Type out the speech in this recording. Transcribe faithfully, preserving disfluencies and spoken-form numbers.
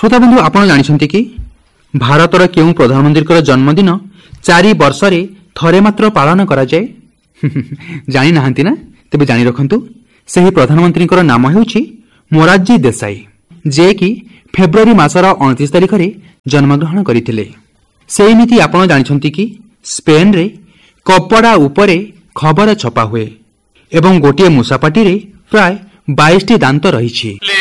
श्रोता बंधु आपण जानिछन्ति कि भारतर केउ प्रधानमंत्री जन्मदिन चारि वर्षरे थरे मात्र पालन करा जाए? जानि नाहंति ना? तेबे जानि रखंतु सेही प्रधानमंत्री नाम हेउछि मोरारजी देसाई, जे कि फेब्रुआरी मासर उनतीस तारिख रे जन्मग्रहण करथिले। सेमिति आपण जानिछन्ति कि स्पेन रे कपड़ा उपरे खबर छपा हुए एवं गोटे मूसापाटी रे प्राय बाईस टी दांत रही।